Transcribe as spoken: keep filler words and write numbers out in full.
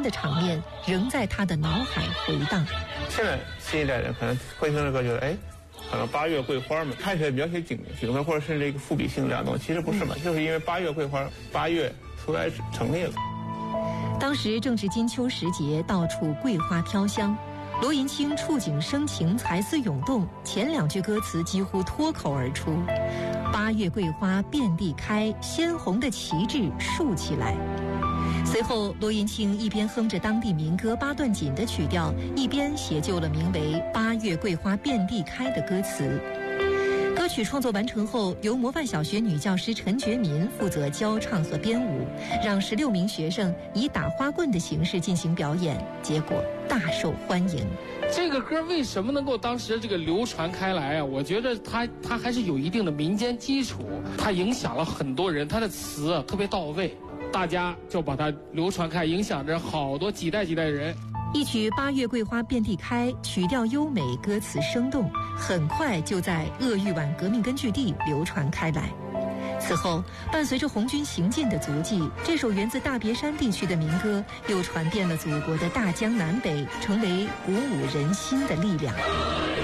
心的场面仍在他的脑海回荡。 现在新一代人可能会听这歌，觉得哎，可能八月桂花嘛，看起来描写景景色或者甚至一个赋比兴这样的东西，其实不是嘛，嗯、就是因为八月桂花，八月出来成立了。 当时正值金秋时节，到处桂花飘香。罗银卿触景生情，才思涌动，前两句歌词几乎脱口而出：八月桂花遍地开，鲜红的旗帜竖起来。随后，罗银卿一边哼着当地民歌八段锦的曲调，一边写就了名为《八月桂花遍地开》的歌词。歌曲创作完成后，由模范小学女教师陈觉民负责教唱和编舞，让十六名学生以打花棍的形式进行表演，结果大受欢迎。 这个歌为什么能够当时这个流传开来啊？我觉得它它还是有一定的民间基础，它影响了很多人，它的词啊特别到位，大家就把它流传开，影响着好多几代几代人。 一曲《八月桂花遍地开》，曲调优美，歌词生动，很快就在鄂豫皖革命根据地流传开来。此后，伴随着红军行进的足迹，这首源自大别山地区的民歌又传遍了祖国的大江南北，成为鼓舞人心的力量。